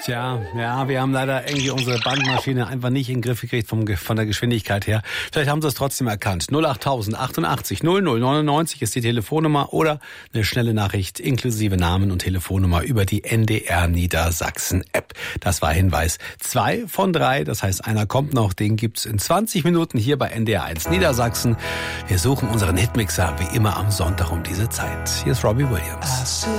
Tja, ja, wir haben leider irgendwie unsere Bandmaschine einfach nicht in den Griff gekriegt von der Geschwindigkeit her. Vielleicht haben Sie es trotzdem erkannt. 08000 88 00 99 ist die Telefonnummer oder eine schnelle Nachricht inklusive Namen und Telefonnummer über die NDR Niedersachsen App. Das war Hinweis 2 von 3, das heißt einer kommt noch, den gibt's in 20 Minuten hier bei NDR 1 Niedersachsen. Wir suchen unseren Hitmixer wie immer am Sonntag um diese Zeit. Hier ist Robbie Williams.